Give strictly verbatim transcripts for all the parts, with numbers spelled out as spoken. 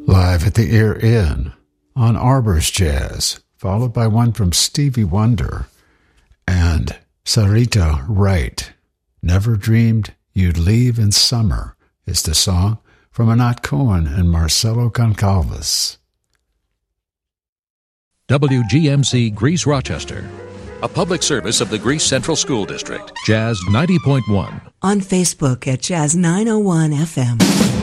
Live at the Ear Inn on Arbor's Jazz, followed by one from Stevie Wonder and Sarita Wright. Never Dreamed You'd Leave in Summer is the song from Anat Cohen and Marcelo Goncalves. W G M C Greece Rochester, a public service of the Greece Central School District. Jazz ninety point one. On Facebook at Jazz nine oh one F M.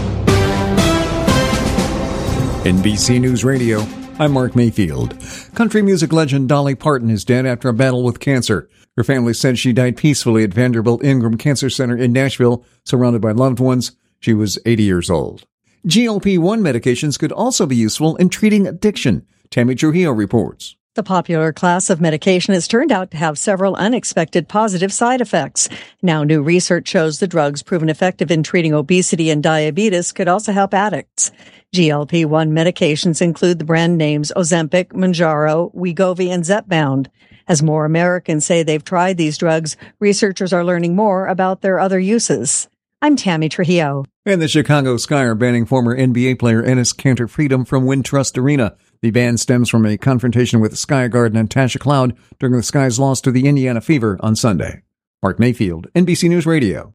N B C News Radio, I'm Mark Mayfield. Country music legend Dolly Parton is dead after a battle with cancer. Her family said she died peacefully at Vanderbilt Ingram Cancer Center in Nashville, surrounded by loved ones. She was eighty years old. G L P one medications could also be useful in treating addiction. Tammy Trujillo reports. The popular class of medication has turned out to have several unexpected positive side effects. Now, new research shows the drugs proven effective in treating obesity and diabetes could also help addicts. G L P one medications include the brand names Ozempic, Mounjaro, Wegovy, and Zepbound. As more Americans say they've tried these drugs, researchers are learning more about their other uses. I'm Tammy Trujillo. And the Chicago Sky are banning former N B A player Enes Kanter Freedom from Wintrust Arena. The ban stems from a confrontation with Sky guard Natasha Cloud during the Sky's loss to the Indiana Fever on Sunday. Mark Mayfield, N B C News Radio.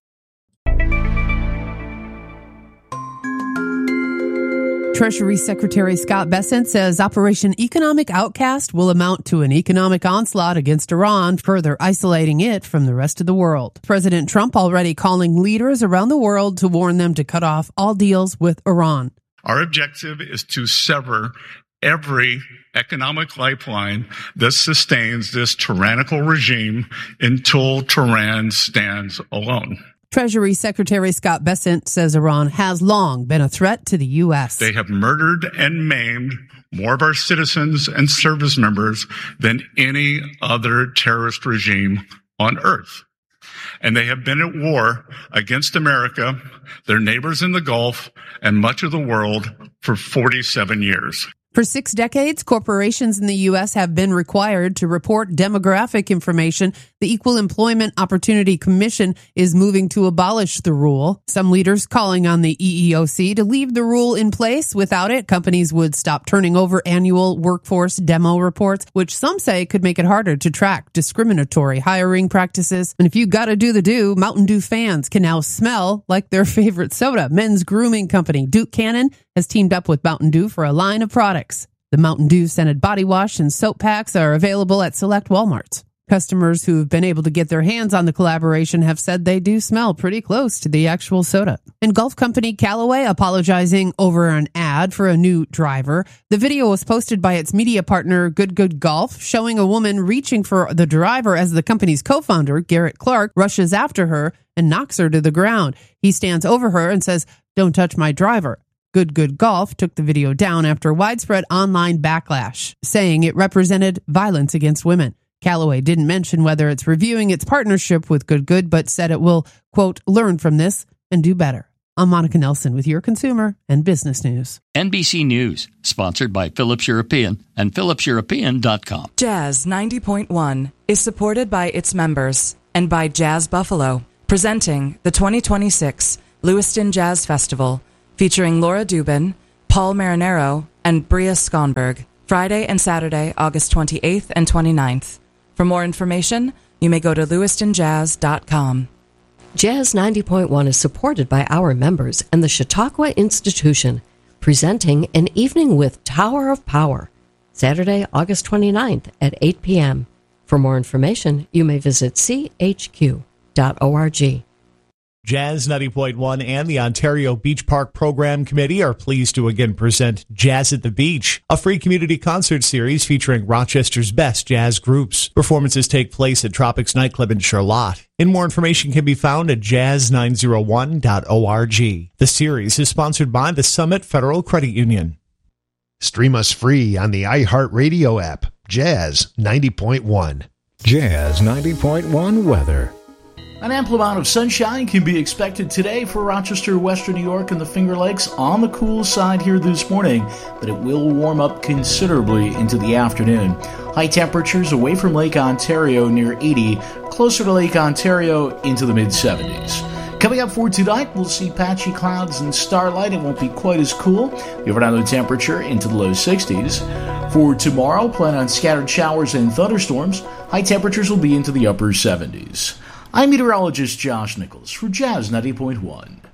Treasury Secretary Scott Bessent says Operation Economic Outcast will amount to an economic onslaught against Iran, further isolating it from the rest of the world. President Trump already calling leaders around the world to warn them to cut off all deals with Iran. Our objective is to sever every economic lifeline that sustains this tyrannical regime until Tehran stands alone. Treasury Secretary Scott Bessent says Iran has long been a threat to the U S. They have murdered and maimed more of our citizens and service members than any other terrorist regime on earth. And they have been at war against America, their neighbors in the Gulf, and much of the world for forty-seven years. For six decades, corporations in the U S have been required to report demographic information. The Equal Employment Opportunity Commission is moving to abolish the rule. Some leaders calling on the E E O C to leave the rule in place. Without it, companies would stop turning over annual workforce demo reports, which some say could make it harder to track discriminatory hiring practices. And if you gotta do the do, Mountain Dew fans can now smell like their favorite soda. Men's grooming company Duke Cannon has teamed up with Mountain Dew for a line of products. The Mountain Dew scented body wash and soap packs are available at select Walmarts. Customers who've been able to get their hands on the collaboration have said they do smell pretty close to the actual soda. And golf company Callaway apologizing over an ad for a new driver. The video was posted by its media partner Good Good Golf, showing a woman reaching for the driver as the company's co-founder, Garrett Clark, rushes after her and knocks her to the ground. He stands over her and says, "Don't touch my driver." Good Good Golf took the video down after widespread online backlash, saying it represented violence against women. Callaway didn't mention whether it's reviewing its partnership with Good Good, but said it will, quote, learn from this and do better. I'm Monica Nelson with your consumer and business news. N B C News, sponsored by Philips European and Philips European dot com. Jazz ninety point one is supported by its members and by Jazz Buffalo, presenting the twenty twenty-six Lewiston Jazz Festival, featuring Laura Dubin, Paul Marinero, and Bria Skonberg, Friday and Saturday, August twenty-eighth and twenty-ninth. For more information, you may go to lewiston jazz dot com. Jazz ninety point one is supported by our members and the Chautauqua Institution, presenting An Evening with Tower of Power, Saturday, August twenty-ninth at eight p.m. For more information, you may visit c h q dot org. Jazz ninety point one and the Ontario Beach Park Program Committee are pleased to again present Jazz at the Beach, a free community concert series featuring Rochester's best jazz groups. Performances take place at Tropics Nightclub in Charlotte. And more information can be found at jazz nine oh one dot org. The series is sponsored by the Summit Federal Credit Union. Stream us free on the iHeartRadio app, Jazz ninety point one. Jazz ninety point one weather. An ample amount of sunshine can be expected today for Rochester, Western New York, and the Finger Lakes on the cool side here this morning, but it will warm up considerably into the afternoon. High temperatures away from Lake Ontario near eighty, closer to Lake Ontario into the mid seventies. Coming up for tonight, we'll see patchy clouds and starlight. It won't be quite as cool. The overnight low temperature into the low sixties. For tomorrow, plan on scattered showers and thunderstorms. High temperatures will be into the upper seventies. I'm meteorologist Josh Nichols for Jazz ninety point one.